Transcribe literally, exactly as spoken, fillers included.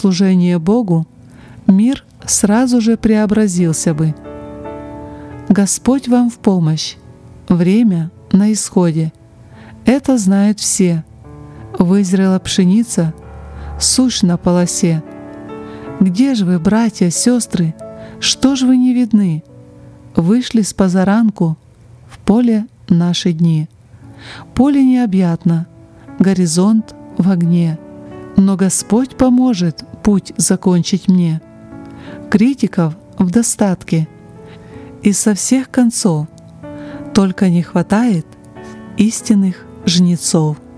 служение Богу, мир сразу же преобразился бы. Господь вам в помощь. Время на исходе. Это знают все. Вызрела пшеница, сушь на полосе. Где ж вы, братья, сестры? Что ж вы не видны? Вышли с позаранку в поле наши дни. Поле необъятно, горизонт в огне, но Господь поможет путь закончить мне. Критиков в достатке и со всех концов, только не хватает истинных жнецов.